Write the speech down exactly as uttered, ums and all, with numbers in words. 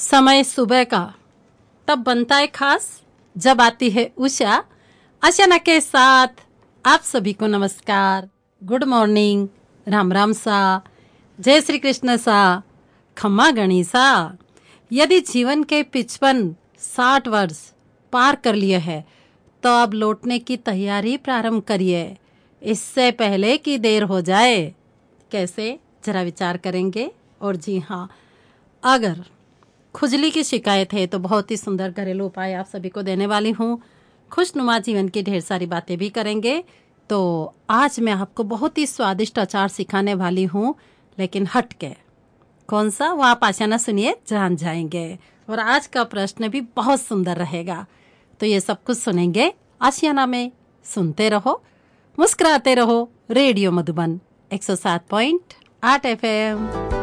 समय सुबह का तब बनता है खास जब आती है उषा। अचाना के साथ आप सभी को नमस्कार, गुड मॉर्निंग, राम राम सा, जय श्री कृष्ण सा, खम्मा गणिसा। यदि जीवन के पिचपन साठ वर्ष पार कर लिए है तो अब लौटने की तैयारी प्रारंभ करिए, इससे पहले कि देर हो जाए। कैसे, जरा विचार करेंगे। और जी हाँ, अगर खुजली की शिकायत है तो बहुत ही सुंदर घरेलू उपाय आप सभी को देने वाली हूँ। खुशनुमा जीवन की ढेर सारी बातें भी करेंगे। तो आज मैं आपको बहुत ही स्वादिष्ट अचार सिखाने वाली हूँ, लेकिन हट के कौन सा वो आप आसाना सुनिए, जान जाएंगे। और आज का प्रश्न भी बहुत सुंदर रहेगा। तो ये सब कुछ सुनेंगे आशियाना में। सुनते रहो, मुस्कुराते रहो। रेडियो मधुबन एक सौ सात पॉइंट आठ एफ एम।